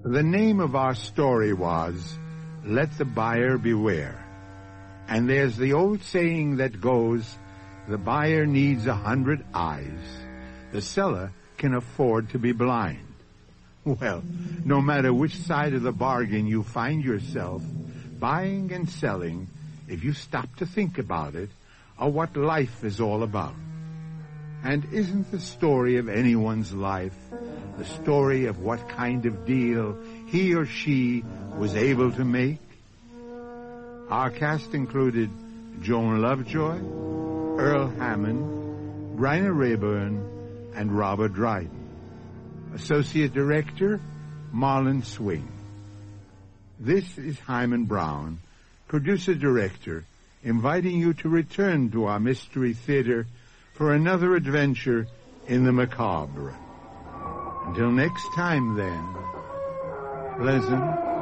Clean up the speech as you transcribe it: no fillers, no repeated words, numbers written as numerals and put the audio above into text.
The name of our story was Let the Buyer Beware. And there's the old saying that goes, the buyer needs 100 eyes. The seller can afford to be blind. Well, no matter which side of the bargain you find yourself, buying and selling, if you stop to think about it, are what life is all about. And isn't the story of anyone's life the story of what kind of deal he or she was able to make? Our cast included Joan Lovejoy, Earl Hammond, Bryna Rayburn, and Robert Dryden. Associate Director, Marlon Swing. This is Hyman Brown, Producer-Director, inviting you to return to our Mystery Theater for another adventure in the macabre. Until next time, then, pleasant